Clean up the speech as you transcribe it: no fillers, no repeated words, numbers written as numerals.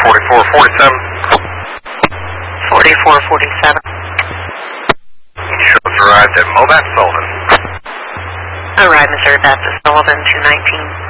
4447. 4447. Shows arrived at Mobat Sullivan. Arrived, Missouri Baptist Sullivan, 219.